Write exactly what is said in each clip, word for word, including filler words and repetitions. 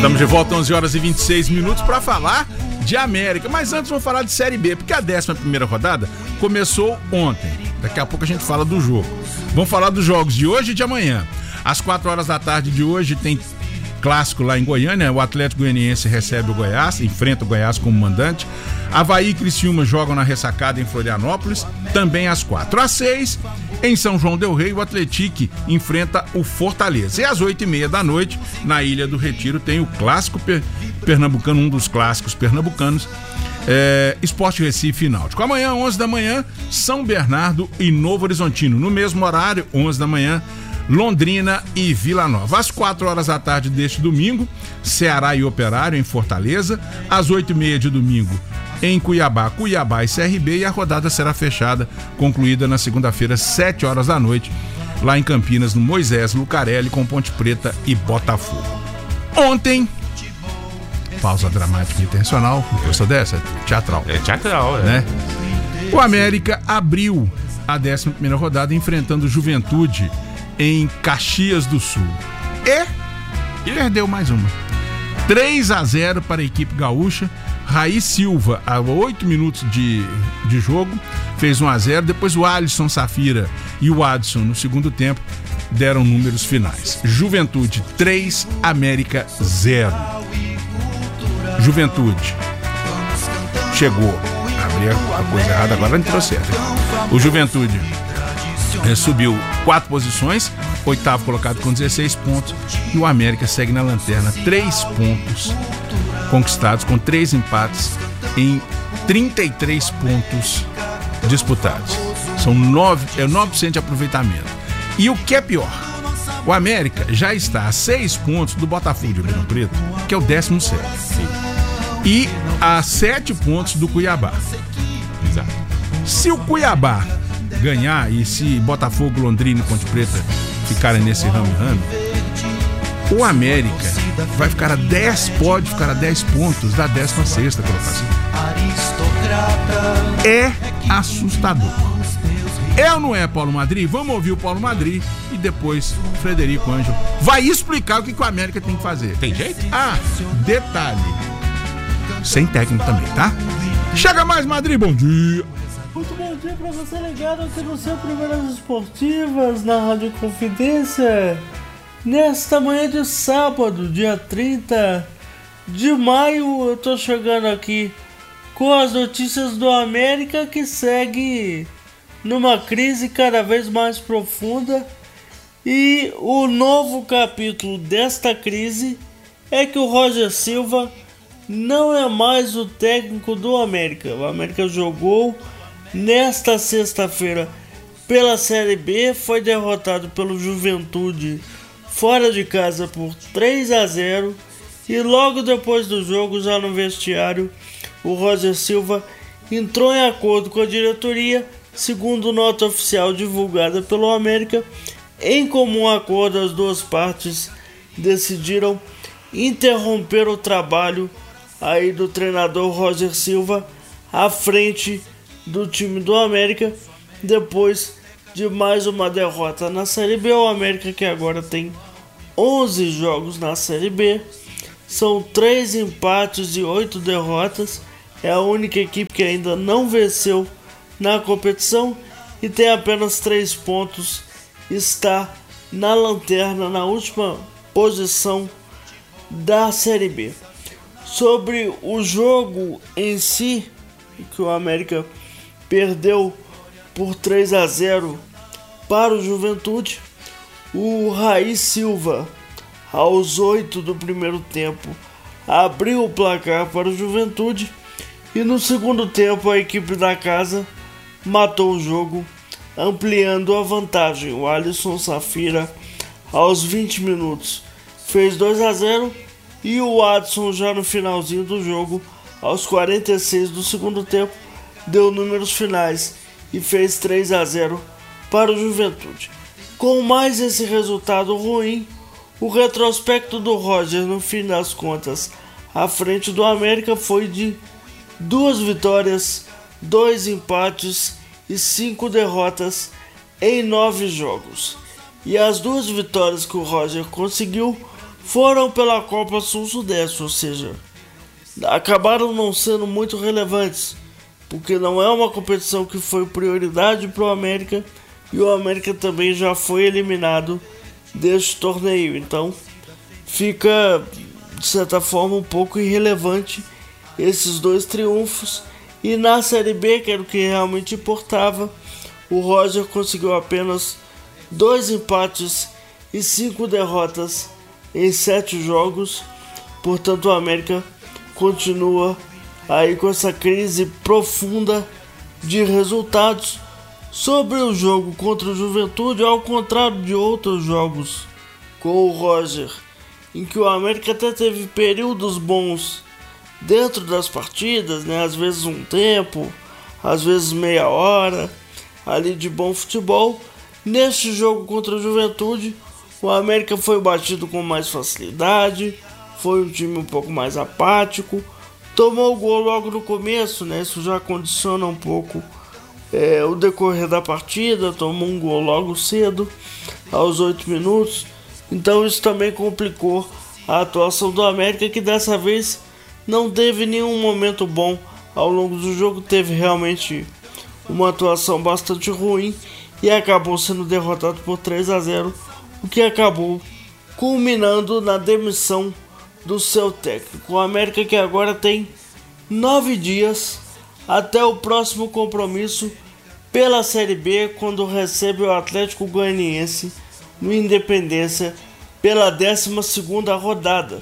Estamos de volta, onze horas e vinte e seis minutos, para falar de América. Mas antes vamos falar de Série B, porque a décima primeira rodada começou ontem. Daqui a pouco a gente fala do jogo. Vamos falar dos jogos de hoje e de amanhã. Às quatro horas da tarde de hoje tem clássico lá em Goiânia. O Atlético Goianiense recebe o Goiás, enfrenta o Goiás como mandante. Avaí e Criciúma jogam na Ressacada em Florianópolis, também às quatro. Às seis, em São João del Rei, o Atlético enfrenta o Fortaleza. E às oito e meia da noite, na Ilha do Retiro, tem o clássico per- pernambucano, um dos clássicos pernambucanos, é, Sport Recife e Náutico. Amanhã, onze da manhã, São Bernardo e Novo Horizontino. No mesmo horário, onze da manhã, Londrina e Vila Nova. Às quatro horas da tarde deste domingo, Ceará e Operário em Fortaleza. Às oito e meia de domingo, em Cuiabá, Cuiabá e C R B. E a rodada será fechada, concluída na segunda-feira, sete horas da noite, lá em Campinas, no Moisés Lucarelli, com Ponte Preta e Botafogo. Ontem, pausa dramática internacional, gostou dessa? Teatral. É teatral, é. Né? O América abriu a décima primeira rodada enfrentando o Juventude em Caxias do Sul. E perdeu mais uma. três a zero para a equipe gaúcha. Raí Silva, a oito minutos de, de jogo, fez um a zero. Depois o Alisson Safira e o Adson, no segundo tempo, deram números finais. Juventude três, América zero. Juventude chegou. Abri a coisa errada, agora entrou certo. O Juventude é, subiu quatro posições, oitavo colocado com dezesseis pontos. E o América segue na lanterna, três pontos conquistados, com três empates em trinta e três pontos disputados. São nove, é nove por cento de aproveitamento. E o que é pior, o América já está a seis pontos do Botafogo de Ribeirão Preto, que é o décimo sétimo. E a sete pontos do Cuiabá. Exato. Se o Cuiabá ganhar e se Botafogo, Londrina e Ponte Preta ficarem nesse rame-rame, o América vai ficar a dez, pode ficar a dez pontos da décima sexta colocação. É assustador. É ou não é, Paulo Madri? Vamos ouvir o Paulo Madri e depois o Frederico Ângelo vai explicar o que, que o América tem que fazer. Tem jeito? Ah, detalhe. Sem técnico também, tá? Chega mais, Madri, bom dia. Muito bom dia pra você ligado aqui no seu Primeiras Esportivas, na Rádio Confidência. Nesta manhã de sábado, dia trinta de maio, eu tô chegando aqui com as notícias do América, que segue numa crise cada vez mais profunda. E o novo capítulo desta crise é que o Roger Silva não é mais o técnico do América. O América jogou nesta sexta-feira pela Série B, foi derrotado pelo Juventude fora de casa por três a zero, e logo depois do jogo, já no vestiário, o Roger Silva entrou em acordo com a diretoria. Segundo nota oficial divulgada pelo América, em comum acordo, as duas partes decidiram interromper o trabalho aí do treinador Roger Silva à frente do time do América, depois de mais uma derrota na Série B. O América, que agora tem onze jogos na Série B, são três empates e oito derrotas, é a única equipe que ainda não venceu na competição e tem apenas três pontos, está na lanterna, na última posição da Série B. Sobre o jogo em si, que o América perdeu por três a zero para o Juventude, o Raí Silva, aos oito do primeiro tempo, abriu o placar para o Juventude, e no segundo tempo a equipe da casa matou o jogo, ampliando a vantagem. O Alisson Safira, aos vinte minutos, fez dois a zero, e o Adson, já no finalzinho do jogo, aos quarenta e seis do segundo tempo, deu números finais e fez três a zero para o Juventude. Com mais esse resultado ruim, o retrospecto do Roger, no fim das contas, à frente do América, foi de duas vitórias, dois empates e cinco derrotas em nove jogos. E as duas vitórias que o Roger conseguiu foram pela Copa Sul-Sudeste, ou seja, acabaram não sendo muito relevantes, porque não é uma competição que foi prioridade para o América, e o América também já foi eliminado deste torneio, então fica de certa forma um pouco irrelevante esses dois triunfos. E na Série B, que era o que realmente importava, o Roger conseguiu apenas dois empates e cinco derrotas em sete jogos. Portanto, o América continua aí com essa crise profunda de resultados. Sobre o jogo contra o Juventude, ao contrário de outros jogos com o Roger, em que o América até teve períodos bons dentro das partidas, né? Às vezes um tempo, às vezes meia hora ali de bom futebol. Neste jogo contra o Juventude, o América foi batido com mais facilidade, foi um time um pouco mais apático, tomou o gol logo no começo, né? Isso já condiciona um pouco é, o decorrer da partida. Tomou um gol logo cedo, aos oito minutos, então isso também complicou a atuação do América, que dessa vez não teve nenhum momento bom ao longo do jogo, teve realmente uma atuação bastante ruim e acabou sendo derrotado por três a zero, o que acabou culminando na demissão do seu técnico. O América que agora tem nove dias até o próximo compromisso pela Série B, quando recebe o Atlético Goianiense no Independência pela décima segunda rodada.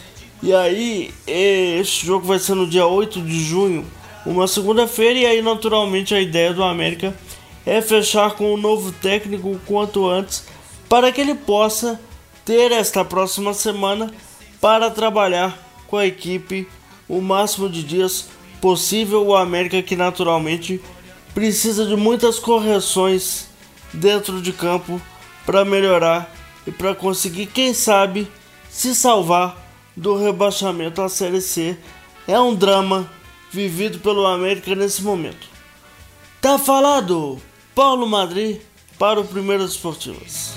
E aí, este jogo vai ser no dia oito de junho, uma segunda-feira, e aí naturalmente a ideia do América é fechar com o novo técnico o quanto antes, para que ele possa ter esta próxima semana para trabalhar com a equipe o máximo de dias possível. O América que naturalmente precisa de muitas correções dentro de campo para melhorar e para conseguir, quem sabe, se salvar do rebaixamento à Série C. É um drama vivido pelo América nesse momento. Tá falado, Paulo Madri para o Primeiras Esportivas.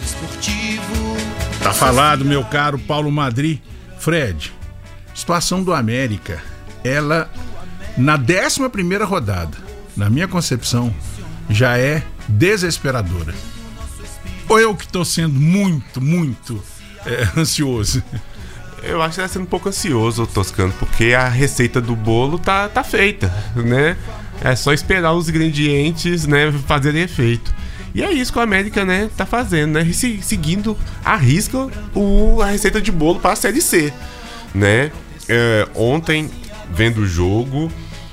Tá falado, meu caro Paulo Madri. Fred, situação do América, ela na décima primeira rodada, na minha concepção, já é desesperadora. Ou eu que estou sendo muito, muito é, ansioso? Eu acho que está sendo um pouco ansioso, Toscano, porque a receita do bolo tá, tá feita, né? É só esperar os ingredientes, né, fazerem efeito. E é isso que o América, né, tá fazendo, né? Se, seguindo a risca o, a receita de bolo para a Série C, né? É, ontem, vendo o jogo,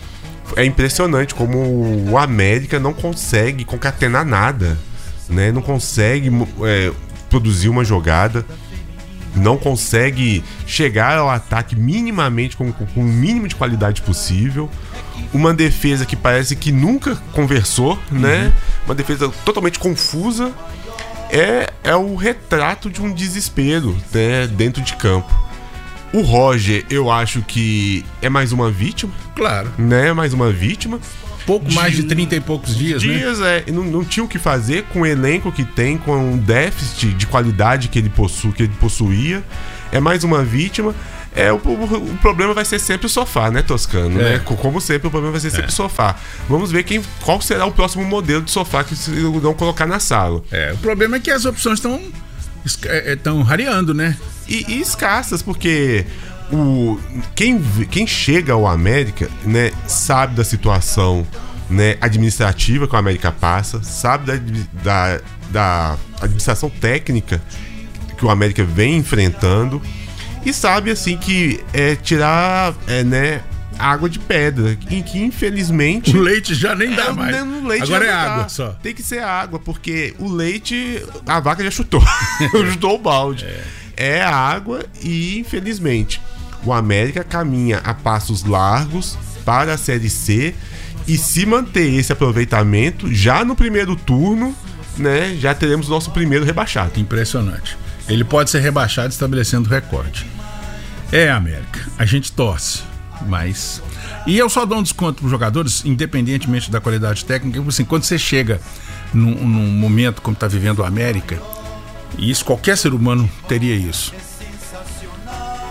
é impressionante como o América não consegue concatenar nada, né? Não consegue é, produzir uma jogada, não consegue chegar ao ataque minimamente com, com o mínimo de qualidade possível. Uma defesa que parece que nunca conversou, né? Uhum. Uma defesa totalmente confusa. É, é o retrato de um desespero, né, dentro de campo. O Roger, eu acho que é mais uma vítima. Claro. Né? Mais uma vítima. Pouco de, mais de trinta e poucos dias, dias né? É, não, não tinha o que fazer com o elenco que tem, com o déficit de qualidade que ele, possu, que ele possuía. É mais uma vítima. É, o, o, o problema vai ser sempre o sofá, né, Toscano? É. Né? Como sempre, o problema vai ser sempre é. o sofá. Vamos ver quem, qual será o próximo modelo de sofá que vão colocar na sala. É, o problema é que as opções estão estão rareando, né? E, e escassas, porque o, quem, quem chega ao América, né, sabe da situação, né, administrativa que o América passa, sabe da, da, da administração técnica que o América vem enfrentando, e sabe assim que é tirar é, né, água de pedra, em que infelizmente o leite já nem dá é, mais. No leite agora é dá. água só. Tem que ser água, porque o leite a vaca já chutou, chutou o balde. É. É água e infelizmente o América caminha a passos largos para a Série C, e se manter esse aproveitamento já no primeiro turno, né, já teremos o nosso primeiro rebaixado. Impressionante. Ele pode ser rebaixado estabelecendo recorde. É, América, a gente torce, mas... E eu só dou um desconto para os jogadores, independentemente da qualidade técnica, porque assim, quando você chega num, num momento como está vivendo o América, e isso qualquer ser humano teria isso,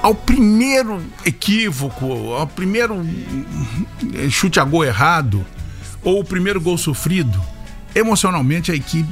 ao primeiro equívoco, ao primeiro chute a gol errado, ou o primeiro gol sofrido, emocionalmente a equipe,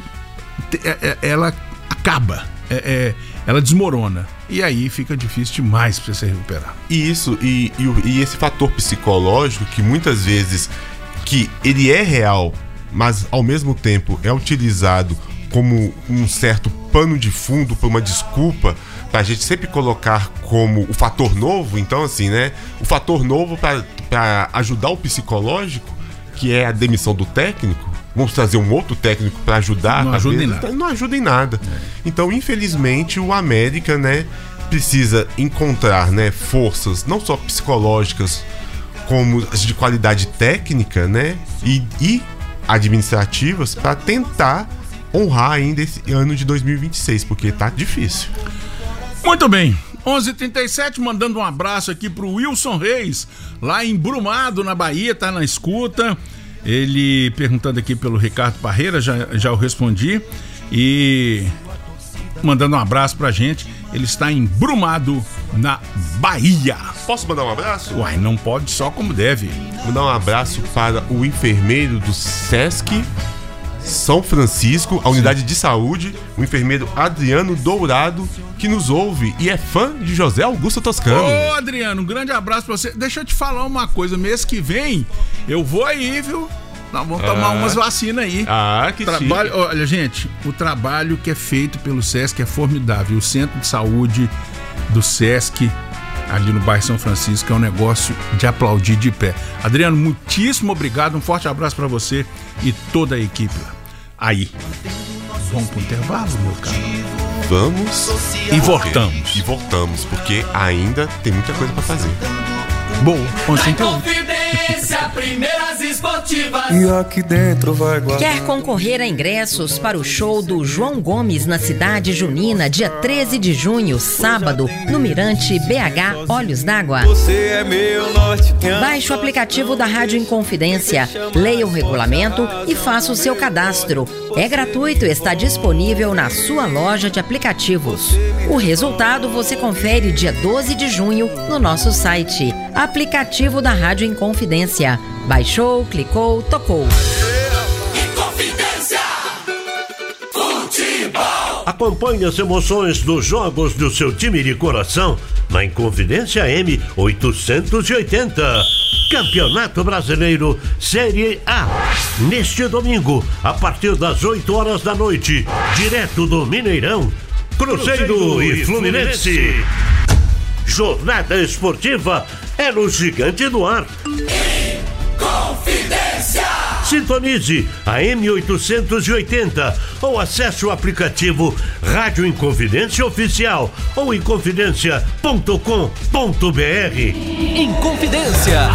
ela acaba, ela desmorona. E aí fica difícil demais para você se recuperar. E isso, e, e, e esse fator psicológico que muitas vezes, que ele é real, mas ao mesmo tempo é utilizado como um certo pano de fundo para uma desculpa, pra gente sempre colocar como o fator novo. Então assim, né, o fator novo para ajudar o psicológico, que é a demissão do técnico, vamos trazer um outro técnico para ajudar. Não ajuda em nada. Não ajuda em nada. É. Então, infelizmente, o América, né, precisa encontrar, né, forças não só psicológicas, como de qualidade técnica, né, e, e administrativas, para tentar honrar ainda esse ano de dois mil e vinte e seis, porque tá difícil. Muito bem. onze e trinta e sete, mandando um abraço aqui pro Wilson Reis, lá em Brumado, na Bahia, tá na escuta. Ele perguntando aqui pelo Ricardo Parreira, já, já eu respondi. E mandando um abraço pra gente. Ele está em Brumado, na Bahia. Posso mandar um abraço? Uai, não pode só como deve. Mandar um abraço para o enfermeiro do Sesc São Francisco, a unidade de saúde, o enfermeiro Adriano Dourado, que nos ouve e é fã de José Augusto Toscano. Ô, Adriano, um grande abraço pra você. Deixa eu te falar uma coisa, mês que vem eu vou aí, viu? Nós vamos tomar ah. umas vacinas aí. Ah, que trabalho, chique. Olha, gente, o trabalho que é feito pelo Sesc é formidável. O Centro de Saúde do Sesc, ali no bairro São Francisco, é um negócio de aplaudir de pé. Adriano, muitíssimo obrigado, um forte abraço pra você e toda a equipe lá. Aí, vamos pro intervalo, meu caro? Vamos e voltamos. E voltamos, porque ainda tem muita coisa pra fazer. Boa, ontem Confidência, primeiras esportivas. E aqui dentro vai guardar. Quer concorrer a ingressos para o show do João Gomes na Cidade Junina, dia treze de junho, sábado, no Mirante B H Olhos d'Água? Você é meu norte. Baixe o aplicativo da Rádio Inconfidência, leia o regulamento e faça o seu cadastro. É gratuito e está disponível na sua loja de aplicativos. O resultado você confere dia doze de junho no nosso site. Aplicativo da Rádio Inconfidência. Baixou, clicou, tocou. Inconfidência. Futebol. Acompanhe as emoções dos jogos do seu time de coração na Inconfidência M oitocentos e oitenta. Campeonato Brasileiro Série A. Neste domingo, a partir das oito horas da noite, direto do Mineirão, Cruzeiro, Cruzeiro e Fluminense. Fluminense. Jornada esportiva é no Gigante do Ar. Inconfidência. Sintonize a M oitocentos e oitenta ou acesse o aplicativo Rádio Inconfidência Oficial ou inconfidência ponto com ponto br. Inconfidência.